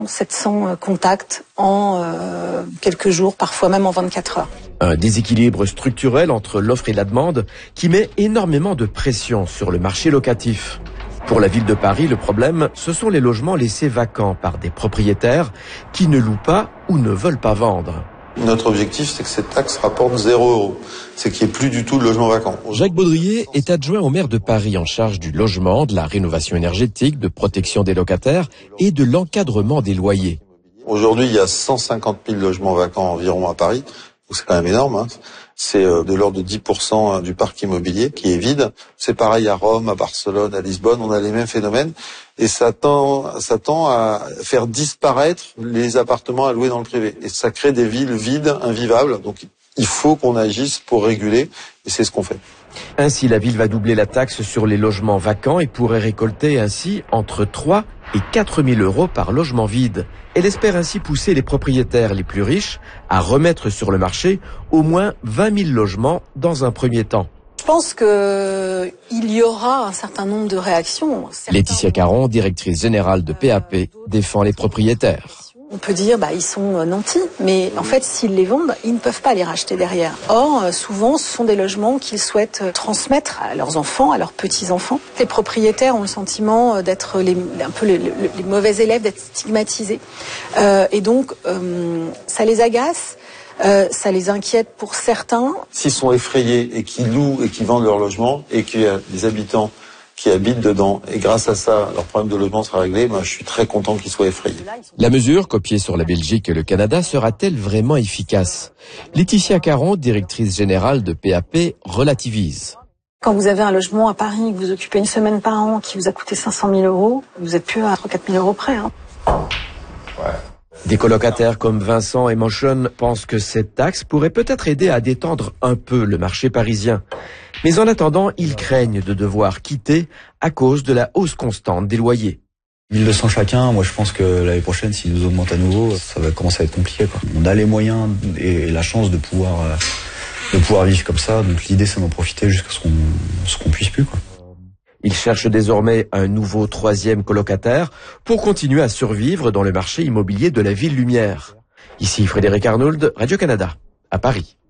700 contacts en quelques jours, parfois même en 24 heures. Un déséquilibre structurel entre l'offre et la demande qui met énormément de pression sur le marché locatif. Pour la ville de Paris, le problème, ce sont les logements laissés vacants par des propriétaires qui ne louent pas ou ne veulent pas vendre. Notre objectif, c'est que cette taxe rapporte 0 €. C'est qu'il n'y ait plus du tout de logements vacants. Jacques Baudrier est adjoint au maire de Paris en charge du logement, de la rénovation énergétique, de protection des locataires et de l'encadrement des loyers. Aujourd'hui, il y a 150 000 logements vacants environ à Paris. Donc c'est quand même énorme, hein. C'est de l'ordre de 10% du parc immobilier qui est vide. C'est pareil à Rome, à Barcelone, à Lisbonne, on a les mêmes phénomènes. Et ça tend à faire disparaître les appartements à louer dans le privé. Et ça crée des villes vides, invivables. Donc il faut qu'on agisse pour réguler, et c'est ce qu'on fait. Ainsi, la ville va doubler la taxe sur les logements vacants et pourrait récolter ainsi entre 3 et 4 000 € par logement vide. Elle espère ainsi pousser les propriétaires les plus riches à remettre sur le marché au moins 20 000 logements dans un premier temps. Je pense qu'il y aura un certain nombre de réactions. Laetitia Caron, directrice générale de PAP, défend les propriétaires. On peut dire, ils sont nantis, mais en fait, s'ils les vendent, ils ne peuvent pas les racheter derrière. Or, souvent, ce sont des logements qu'ils souhaitent transmettre à leurs enfants, à leurs petits-enfants. Les propriétaires ont le sentiment d'être les mauvais élèves, d'être stigmatisés. Et donc, ça les agace. Ça les inquiète pour certains. S'ils sont effrayés et qu'ils louent et qu'ils vendent leur logement et qu'il y a des habitants qui habitent dedans et grâce à ça, leur problème de logement sera réglé, je suis très content qu'ils soient effrayés. La mesure, copiée sur la Belgique et le Canada, sera-t-elle vraiment efficace? Laetitia Caron, directrice générale de PAP, relativise. Quand vous avez un logement à Paris, que vous occupez une semaine par an, qui vous a coûté 500 000 €, vous êtes plus à 3 000 à 4 000 € près. Ouais. Des colocataires comme Vincent et Motion pensent que cette taxe pourrait peut-être aider à détendre un peu le marché parisien. Mais en attendant, ils craignent de devoir quitter à cause de la hausse constante des loyers. 1 200 chacun, moi je pense que l'année prochaine, s'ils nous augmentent à nouveau, ça va commencer à être compliqué, quoi. On a les moyens et la chance de pouvoir vivre comme ça, donc l'idée c'est d'en profiter jusqu'à ce qu'on puisse plus, quoi. Ils cherchent désormais un nouveau 3e colocataire pour continuer à survivre dans le marché immobilier de la ville Lumière. Ici Frédéric Arnould, Radio-Canada, à Paris.